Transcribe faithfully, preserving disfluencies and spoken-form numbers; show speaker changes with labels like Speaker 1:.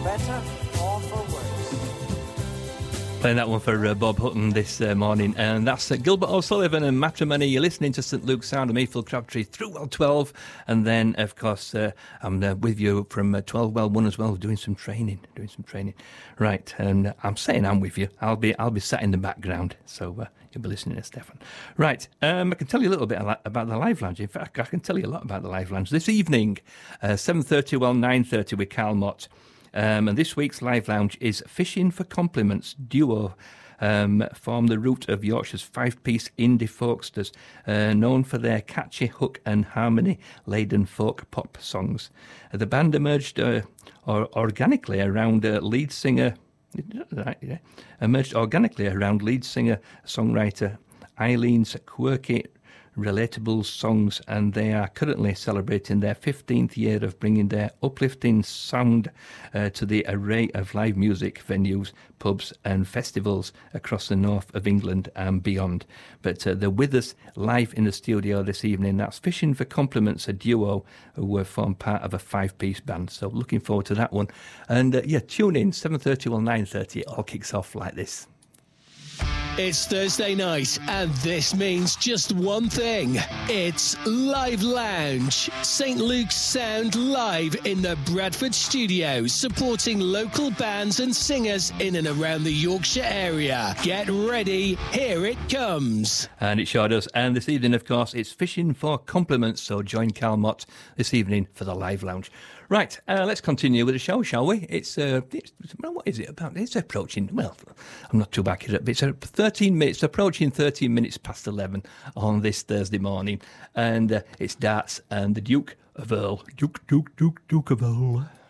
Speaker 1: better or for worse.
Speaker 2: Playing that one for uh, Bob Hutton this uh, morning, and that's uh, Gilbert O'Sullivan and Matrimony. You're listening to St Luke's Sound of me, Phil Crabtree, through well twelve, and then of course uh, I'm uh, with you from uh, twelve well one as well, doing some training, doing some training. Right, and uh, I'm saying I'm with you. I'll be I'll be sat in the background, so uh, you'll be listening to Stefan. Right, um, I can tell you a little bit about the Live Lounge. In fact, I can tell you a lot about the Live Lounge this evening, uh, seven thirty well nine thirty with Carl Mott. Um, and this week's Live Lounge is Fishing for Compliments duo. Um, form the root of Yorkshire's five-piece indie folksters, uh, known for their catchy hook and harmony-laden folk pop songs. Uh, the band emerged uh, or organically around uh, lead singer, yeah, emerged organically around lead singer songwriter Eileen's quirky, relatable songs, and they are currently celebrating their fifteenth year of bringing their uplifting sound uh, to the array of live music venues, pubs and festivals across the north of England and beyond. But uh, they're with us live in the studio this evening. That's Fishing for Compliments, a duo who were formed part of a five-piece band. So looking forward to that one. And uh, yeah, tune in, seven thirty or nine thirty. It all kicks off like this.
Speaker 3: It's Thursday night, and this means just one thing. It's Live Lounge. St Luke's Sound live in the Bradford studio, supporting local bands and singers in and around the Yorkshire area. Get ready, here it comes.
Speaker 2: And it sure does. And this evening, of course, it's Fishing for Compliments, so join Carl Mott this evening for the Live Lounge. Right, uh, let's continue with the show, shall we? It's, uh, it's, well, what is it about? It's approaching, well, I'm not too back at it, but it's uh, thirteen minutes, approaching thirteen minutes past eleven on this Thursday morning. And uh, it's Darts and the Duke of Earl. Duke, Duke, Duke, Duke of Earl.